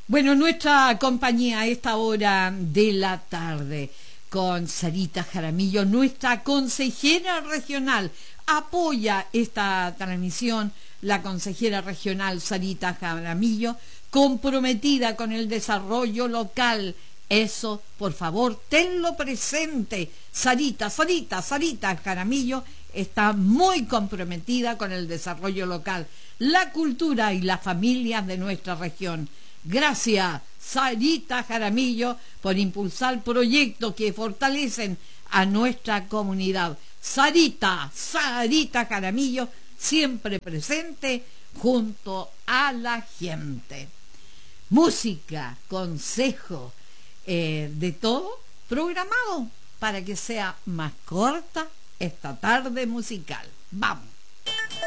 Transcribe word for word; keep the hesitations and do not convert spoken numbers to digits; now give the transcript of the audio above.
Bueno, nuestra compañía a esta hora de la tarde con Sarita Jaramillo, nuestra consejera regional. Apoya esta transmisión la consejera regional Sarita Jaramillo, comprometida con el desarrollo local. Eso, por favor, tenlo presente. Sarita, Sarita, Sarita Jaramillo está muy comprometida con el desarrollo local, la cultura y las familias de nuestra región. Gracias, Sarita Jaramillo, por impulsar proyectos que fortalecen a nuestra comunidad. Sarita, Sarita Jaramillo, siempre presente junto a la gente. Música, consejo, eh, de todo programado para que sea más corta esta tarde musical. Vamos.